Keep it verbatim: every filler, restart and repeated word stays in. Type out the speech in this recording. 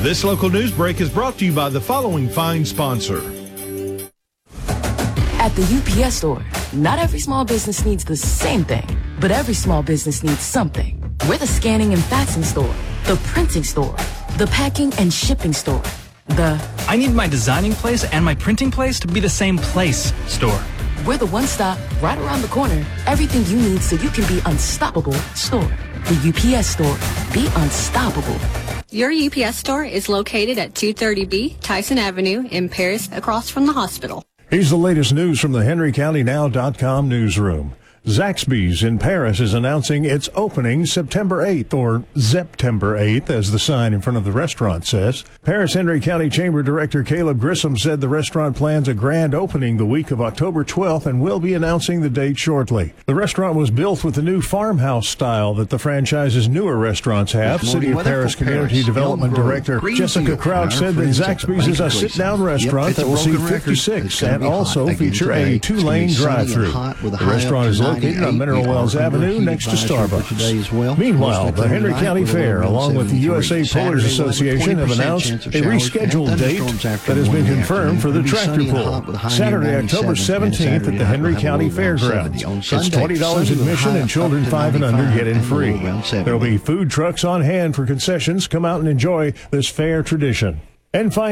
This local news break is brought to you by the following fine sponsor. At the U P S store, not every small business needs the same thing, but every small business needs something. We're the scanning and faxing store, the printing store, the packing and shipping store, the I need my designing place and my printing place to be the same place store. We're the one-stop, right around the corner, everything you need so you can be unstoppable store. The U P S store. Be unstoppable. Your U P S store is located at two thirty B Tyson Avenue in Paris, across from the hospital. Here's the latest news from the Henry County Now dot com newsroom. Zaxby's in Paris is announcing its opening September eighth, or Zeptember eighth, as the sign in front of the restaurant says. Paris Henry County Chamber Director Caleb Grissom said the restaurant plans a grand opening the week of October twelfth and will be announcing the date shortly. The restaurant was built with the new farmhouse style that the franchise's newer restaurants have. City of Paris Community Development Director Jessica Crouch said that Zaxby's is a sit-down restaurant that will seat fifty-six and also feature a two-lane drive-through. The restaurant is located on Mineral Wells Avenue next to Starbucks. Meanwhile, the Henry County Fair, along with the U S A Pullers Association, have announced a rescheduled date that has been confirmed for the tractor pull. Saturday, October seventeenth at the Henry County Fairgrounds. It's twenty dollars admission and children five and under get in free. There will be food trucks on hand for concessions. Come out and enjoy this fair tradition. And find